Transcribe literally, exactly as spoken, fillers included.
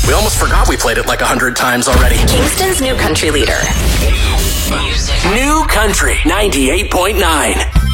We almost forgot we played it like a hundred times already. Kingston's new country leader. New Country ninety-eight point nine.